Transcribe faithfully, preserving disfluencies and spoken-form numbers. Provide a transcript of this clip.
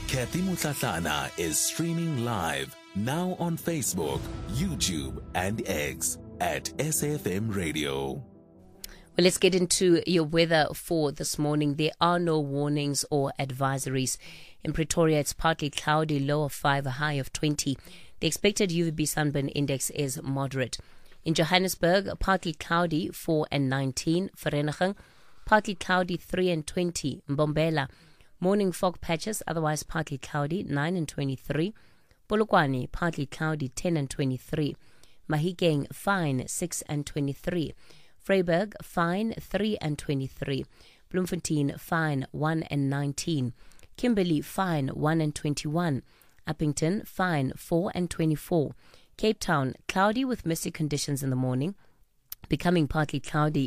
Kathy Mutlatlana is streaming live now on Facebook, YouTube, and X at S F M Radio. Well, let's get into your weather for this morning. There are no warnings or advisories. In Pretoria, it's partly cloudy, low of five, a high of twenty. The expected U V B sunburn index is moderate. In Johannesburg, partly cloudy, four and nineteen. Vereeniging, partly cloudy, three and twenty. Mbombela, morning fog patches, otherwise partly cloudy, nine and twenty-three. Polokwane, partly cloudy, ten and twenty-three. Mahikeng, fine, six and twenty-three. Vryburg, fine, three and twenty-three. Bloemfontein, fine, one and nineteen. Kimberley, fine, one and twenty-one. Uppington, fine, four and twenty-four. Cape Town, cloudy with misty conditions in the morning, becoming partly cloudy